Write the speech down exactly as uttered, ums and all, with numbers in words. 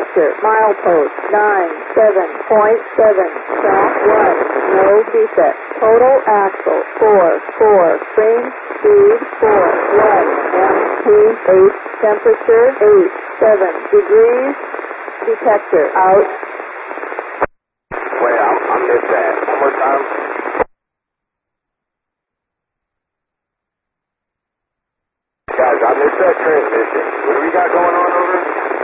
detector. Milepost nine seven point seven. Track one. No defect. Total axle four four. Spring speed four one. M P eight. Temperature eight seven degrees. Detector out. Wait, I, I missed that. One more time.